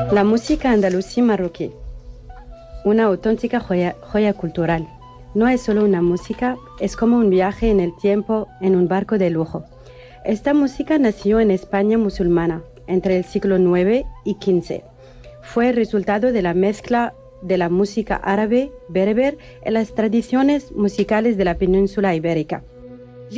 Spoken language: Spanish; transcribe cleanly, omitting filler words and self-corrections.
La música andalusí marroquí, una auténtica joya cultural. No es solo una música, es como un viaje en el tiempo en un barco de lujo. Esta música nació en España musulmana entre el siglo IX y XV. Fue el resultado de la mezcla de la música árabe, bereber y las tradiciones musicales de la península ibérica.